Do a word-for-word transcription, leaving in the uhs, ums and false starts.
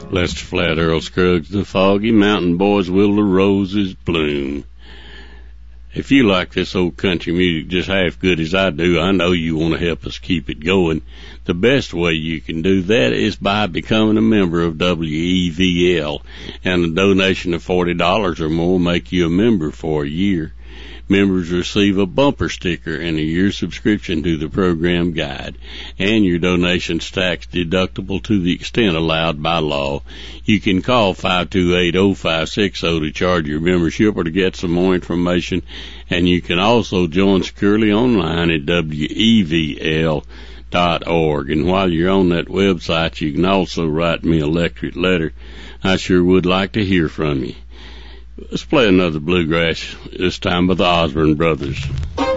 Lester Flat, Earl Scruggs, the Foggy Mountain Boys, will the roses bloom. If you like this old country music just half good as I do, I know you want to help us keep it going. The best way you can do that is by becoming a member of W E V L, and a donation of forty dollars or more will make you a member for a year. Members receive a bumper sticker and a year subscription to the program guide, and your donation's tax deductible to the extent allowed by law. You can call five two eight, oh five six oh to charge your membership or to get some more information, and you can also join securely online at W E V L dot org. And while you're on that website, you can also write me an electric letter. I sure would like to hear from you. Let's play another bluegrass, this time by the Osborne Brothers.